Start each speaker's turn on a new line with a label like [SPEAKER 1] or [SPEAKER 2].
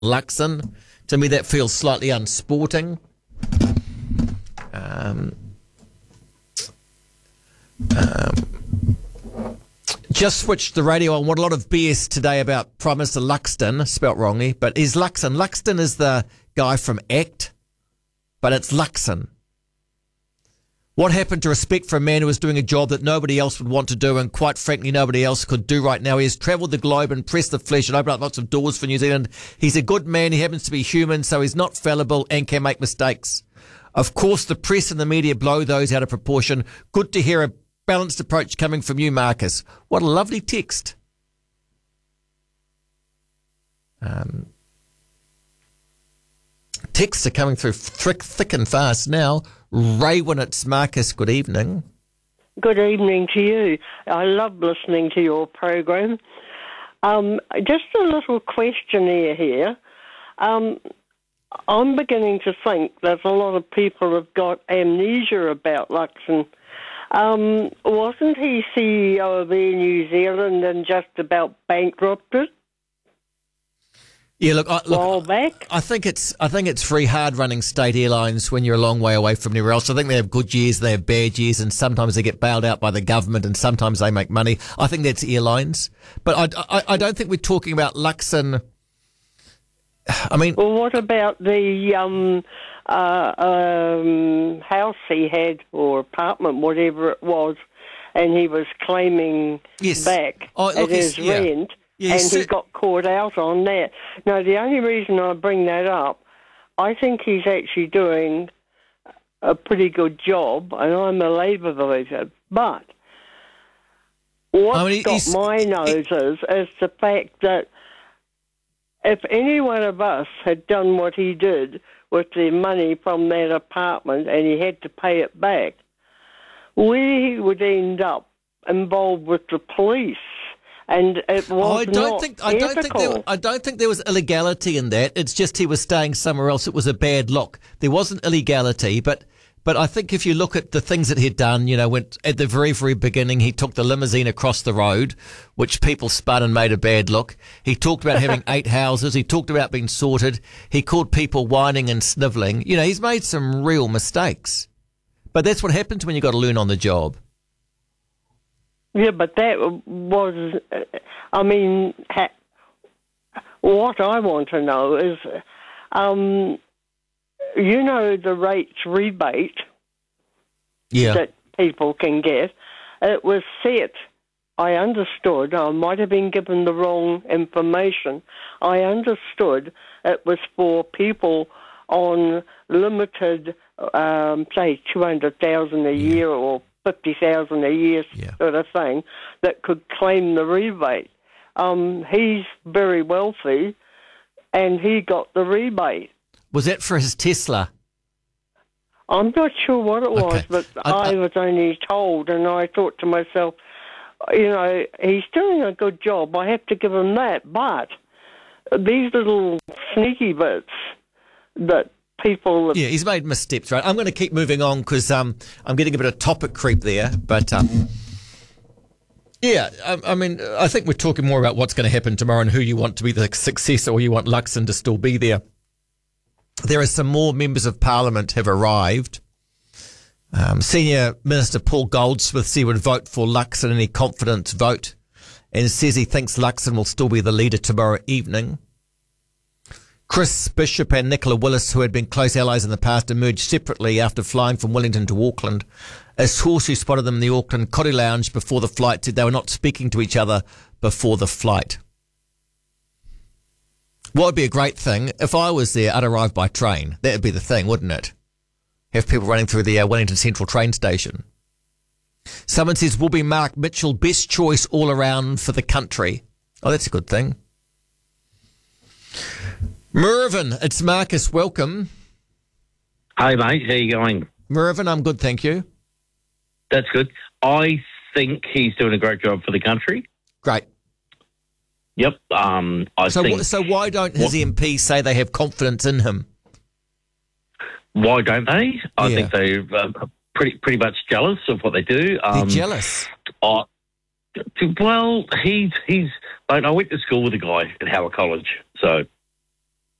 [SPEAKER 1] Luxon. To me, that feels slightly unsporting. Just switched the radio on. What a lot of BS today about Prime Minister Luxton, spelt wrongly, but is Luxon. Luxton is the guy from ACT, but it's Luxon. What happened to respect for a man who was doing a job that nobody else would want to do and quite frankly nobody else could do right now? He has travelled the globe and pressed the flesh and opened up lots of doors for New Zealand. He's a good man. He happens to be human, so he's not fallible and can make mistakes. Of course, the press and the media blow those out of proportion. Good to hear a balanced approach coming from you, Marcus. What a lovely text. Texts are coming through thick and fast now. Raywin, it's Marcus. Good evening.
[SPEAKER 2] Good evening to you. I love listening to your program. Just a little questionnaire here. I'm beginning to think that a lot of people have got amnesia about Luxon. Wasn't he CEO of Air New Zealand and just about bankrupted?
[SPEAKER 1] Yeah, look,
[SPEAKER 2] while back?
[SPEAKER 1] I think it's very hard running state airlines when you're a long way away from anywhere else. I think they have good years, they have bad years, and sometimes they get bailed out by the government, and sometimes they make money. I think that's airlines, but I don't think we're talking about Luxon. I mean,
[SPEAKER 2] well, what about the house he had or apartment, whatever it was, and he was claiming back at his rent? Yes, and he got caught out on that. Now, the only reason I bring that up, I think he's actually doing a pretty good job, and I'm a Labour voter. But what got my noses is the fact that if any one of us had done what he did with the money from that apartment and he had to pay it back, we would end up involved with the police. And it was
[SPEAKER 1] I don't think there was illegality in that. It's just he was staying somewhere else. It was a bad look. There wasn't illegality, but I think if you look at the things that he'd done, went at the very, very beginning, he took the limousine across the road, which people spun and made a bad look. He talked about having 8 houses. He talked about being sorted. He called people whining and snivelling. He's made some real mistakes. But that's what happens when you've got to learn on the job.
[SPEAKER 2] Yeah, but that was, what I want to know is, the rates rebate that people can get, it was set, I understood, I might have been given the wrong information, I understood it was for people on limited, say, 200,000 a year or 50,000 a year sort of thing that could claim the rebate. He's very wealthy, and he got the rebate.
[SPEAKER 1] Was that for his Tesla?
[SPEAKER 2] I'm not sure what it was, but I was only told, and I thought to myself, he's doing a good job. I have to give him that, but these little sneaky bits that people...
[SPEAKER 1] Yeah, he's made missteps, right? I'm going to keep moving on because I'm getting a bit of topic creep there, but... I think we're talking more about what's going to happen tomorrow and who you want to be the successor, or you want Luxon to still be there. There are some more members of Parliament have arrived. Senior Minister Paul Goldsmith said he would vote for Luxon in a confidence vote and says he thinks Luxon will still be the leader tomorrow evening. Chris Bishop and Nicola Willis, who had been close allies in the past, emerged separately after flying from Wellington to Auckland. A source who spotted them in the Auckland Cotty Lounge before the flight said they were not speaking to each other before the flight. What would be a great thing, if I was there, I'd arrive by train. That would be the thing, wouldn't it? Have people running through the Wellington Central train station. Someone says, will be Mark Mitchell best choice all around for the country? Oh, that's a good thing. Mervyn, it's Marcus. Welcome.
[SPEAKER 3] Hey, mate. How you going?
[SPEAKER 1] Mervyn, I'm good, thank you.
[SPEAKER 3] That's good. I think he's doing a great job for the country.
[SPEAKER 1] Great.
[SPEAKER 3] Yep.
[SPEAKER 1] So why don't his MPs say they have confidence in him?
[SPEAKER 3] Why don't they? I think they're pretty much jealous of what they do.
[SPEAKER 1] They're jealous?
[SPEAKER 3] Well, he's. I went to school with a guy at Howard College, so